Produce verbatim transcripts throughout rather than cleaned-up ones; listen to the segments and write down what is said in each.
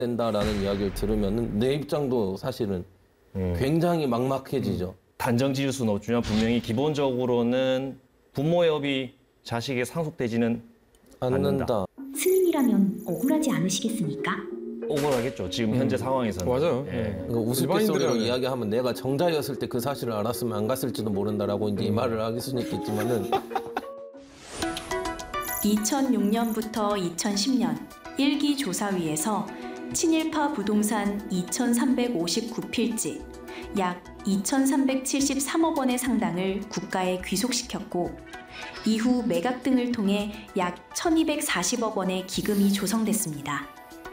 된다라는 이야기를 들으면 내 입장도 사실은 음. 굉장히 막막해지죠. 음. 단정 지을 수는 없지만 분명히 기본적으로는 부모의 업이 자식에게 상속되지는 않는다. 않는다. 스님이라면 억울하지 않으시겠습니까? 억울하겠죠. 지금 현재 음. 상황에서는. 맞아요. 예. 그러니까 우스갯소리로 이야기하면 내가 정자였을 때 그 사실을 알았으면 안 갔을지도 모른다라고 이제 음. 이 말을 하실 수는 있겠지만은 이천육 년부터 이천십 년 일 기 조사위에서 친일파 부동산 이천삼백오십구 필지 약 이천삼백칠십삼억 원의 상당을 국가에 귀속시켰고 이후 매각 등을 통해 약 천이백사십억 원의 기금이 조성됐습니다.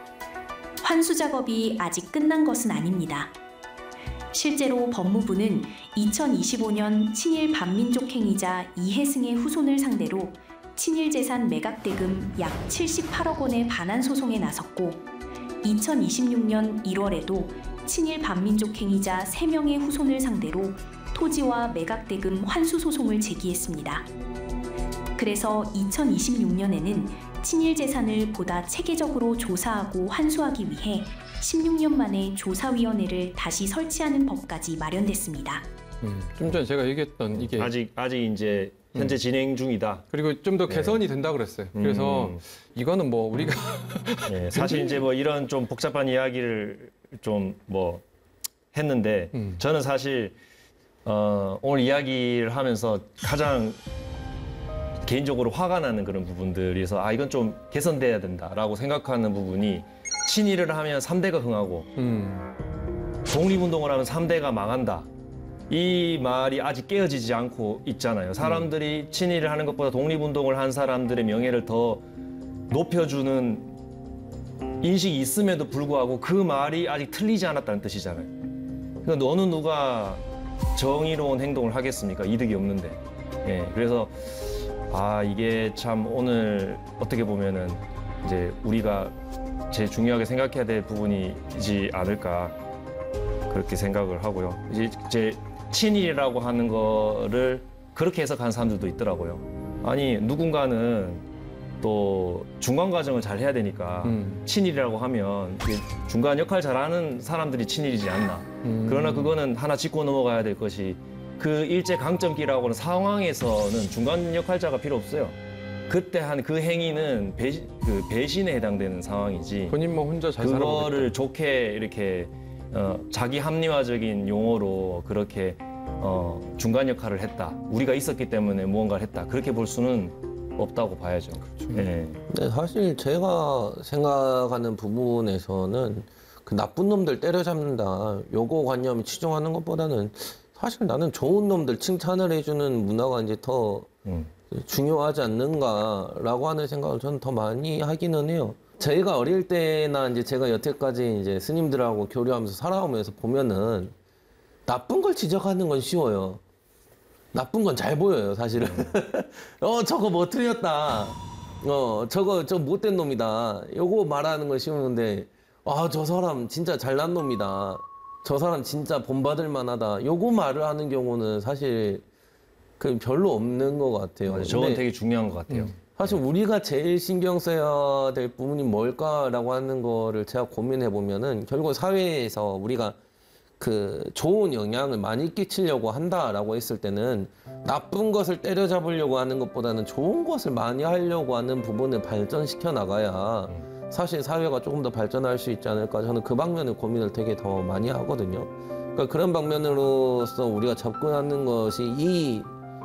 환수 작업이 아직 끝난 것은 아닙니다. 실제로 법무부는 이천이십오 년 친일 반민족 행위자 이해승의 후손을 상대로 친일 재산 매각 대금 약 칠십팔억 원의 반환 소송에 나섰고 이천이십육 년 일월에도 친일 반민족 행위자 세 명의 후손을 상대로 토지와 매각 대금 환수 소송을 제기했습니다. 그래서 이천이십육 년에는 친일 재산을 보다 체계적으로 조사하고 환수하기 위해 십육 년 만에 조사위원회를 다시 설치하는 법까지 마련됐습니다. 음, 좀 전에 제가 얘기했던 이게 아직 아직 이제 현재 음. 진행 중이다. 그리고 좀 더 개선이 네. 된다 그랬어요. 그래서 음. 이거는 뭐 우리가 네, 사실 이제 뭐 이런 좀 복잡한 이야기를 좀 뭐 했는데 음. 저는 사실 어, 오늘 이야기를 하면서 가장 개인적으로 화가 나는 그런 부분들이서 아 이건 좀 개선돼야 된다라고 생각하는 부분이 친일을 하면 삼 대가 흥하고 음. 독립운동을 하면 삼 대가 망한다. 이 말이 아직 깨어지지 않고 있잖아요. 사람들이 음. 친일을 하는 것보다 독립운동을 한 사람들의 명예를 더 높여주는 인식이 있음에도 불구하고 그 말이 아직 틀리지 않았다는 뜻이잖아요. 그러니까 어느 누가 정의로운 행동을 하겠습니까? 이득이 없는데. 예, 그래서 아 이게 참 오늘 어떻게 보면은 이제 우리가 제일 중요하게 생각해야 될 부분이지 않을까 그렇게 생각을 하고요. 이제 제 친일이라고 하는 거를 그렇게 해석하는 사람들도 있더라고요. 아니 누군가는 또 중간 과정을 잘 해야 되니까 음. 친일이라고 하면 중간 역할 잘하는 사람들이 친일이지 않나. 음. 그러나 그거는 하나 짚고 넘어가야 될 것이 그 일제 강점기라고 하는 상황에서는 중간 역할자가 필요 없어요. 그때 한 그 행위는 배신, 그 배신에 해당되는 상황이지. 본인만 혼자 잘 살아보겠다. 그거를 좋게 이렇게 어, 자기 합리화적인 용어로 그렇게 어, 중간 역할을 했다. 우리가 있었기 때문에 무언가를 했다. 그렇게 볼 수는 없다고 봐야죠. 그렇죠. 네. 네, 사실 제가 생각하는 부분에서는 그 나쁜 놈들 때려잡는다. 요거 관념 치중하는 것보다는 사실 나는 좋은 놈들 칭찬을 해주는 문화가 이제 더 음. 중요하지 않는가라고 하는 생각을 저는 더 많이 하기는 해요. 저희가 어릴 때나 이제 제가 여태까지 이제 스님들하고 교류하면서 살아오면서 보면은 나쁜 걸 지적하는 건 쉬워요. 나쁜 건 잘 보여요, 사실은. 어, 저거 뭐 틀렸다. 어, 저거 저 못된 놈이다. 요거 말하는 건 쉬운데, 아, 저 사람 진짜 잘난 놈이다. 저 사람 진짜 본받을 만하다. 요거 말을 하는 경우는 사실 그 별로 없는 것 같아요. 맞아요. 저건 되게 중요한 것 같아요. 음. 사실 우리가 제일 신경 써야 될 부분이 뭘까라고 하는 거를 제가 고민해 보면은 결국 사회에서 우리가 그 좋은 영향을 많이 끼치려고 한다라고 했을 때는 나쁜 것을 때려잡으려고 하는 것보다는 좋은 것을 많이 하려고 하는 부분을 발전시켜 나가야 사실 사회가 조금 더 발전할 수 있지 않을까. 저는 그 방면을 고민을 되게 더 많이 하거든요. 그러니까 그런 방면으로서 우리가 접근하는 것이 이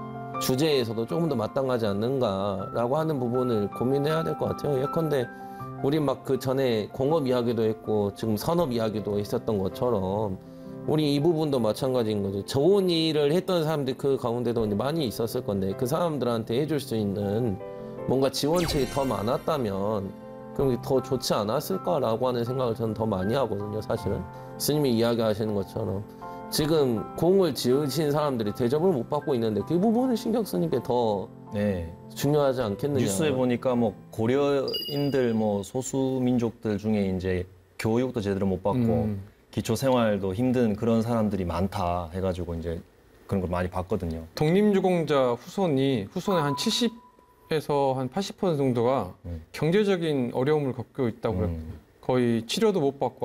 주제에서도 조금 더 마땅하지 않는가라고 하는 부분을 고민해야 될 것 같아요. 예컨대 우리 막 그 전에 공업 이야기도 했고 지금 산업 이야기도 있었던 것처럼 우리 이 부분도 마찬가지인 거죠. 좋은 일을 했던 사람들이 그 가운데도 많이 있었을 건데 그 사람들한테 해줄 수 있는 뭔가 지원책이 더 많았다면 그런 게 더 좋지 않았을까라고 하는 생각을 저는 더 많이 하거든요. 사실은 스님이 이야기하시는 것처럼 지금 공을 지으신 사람들이 대접을 못 받고 있는데 그 부분을 신경 쓰는 게 더 네. 중요하지 않겠느냐. 뉴스에 보니까 뭐 고려인들 뭐 소수 민족들 중에 이제 교육도 제대로 못 받고 음. 기초 생활도 힘든 그런 사람들이 많다 해가지고 이제 그런 걸 많이 봤거든요. 독립유공자 후손이 후손의 한 칠십에서 한 팔십 퍼센트 정도가 음. 경제적인 어려움을 겪고 있다고 음. 거의 치료도 못 받고